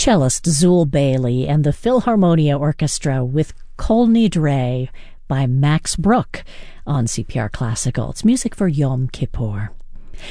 cellist Zool Bailey and the Philharmonia Orchestra with Kol Nidre by Max Bruch on CPR Classical. It's music for Yom Kippur.